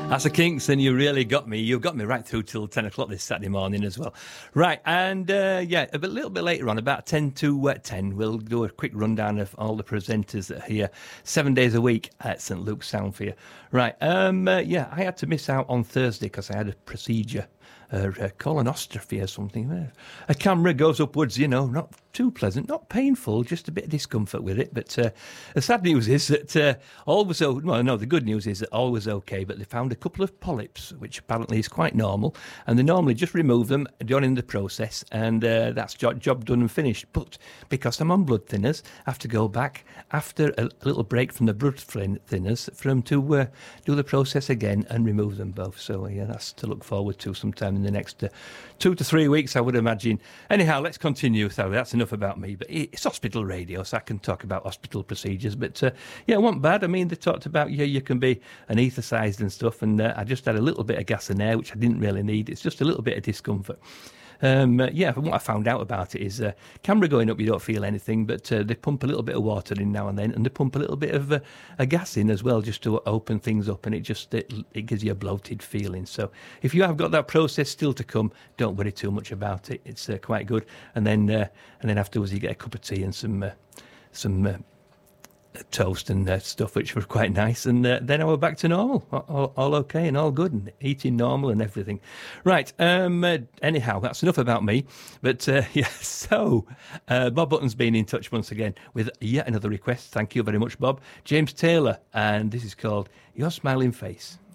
That's the Kinks, and you really got me. You got me right through till 10 o'clock this Saturday morning as well. Right, and a little bit later on, about 10 to 10, we'll do a quick rundown of all the presenters that are here 7 days a week at St Luke's Sound for you. Right, I had to miss out on Thursday because I had a procedure. Colonoscopy or something. A camera goes upwards, not too pleasant, not painful, just a bit of discomfort with it. But the sad news is that the good news is that all was okay, but they found a couple of polyps, which apparently is quite normal, and they normally just remove them during the process, and that's job done and finished. But because I'm on blood thinners, I have to go back after a little break from the blood thinners for them to do the process again and remove them both. So that's to look forward to sometime in the next 2 to 3 weeks, I would imagine. Anyhow, let's continue. So that's enough about me. But it's hospital radio, so I can talk about hospital procedures. But it wasn't bad. I mean, they talked about you can be anaesthetised and stuff, and I just had a little bit of gas and air, which I didn't really need. It's just a little bit of discomfort. From what I found out about it is camera going up, you don't feel anything, but they pump a little bit of water in now and then, and they pump a little bit of a gas in as well, just to open things up, and it gives you a bloated feeling. So if you have got that process still to come, don't worry too much about it. It's quite good. And then afterwards you get a cup of tea and some toast and stuff, which was quite nice, and then I was back to normal, all okay and all good, and eating normal and everything. Right, anyhow, that's enough about me, but so Bob Button's been in touch once again with yet another request. Thank you very much, Bob. James Taylor, and this is called Your Smiling Face.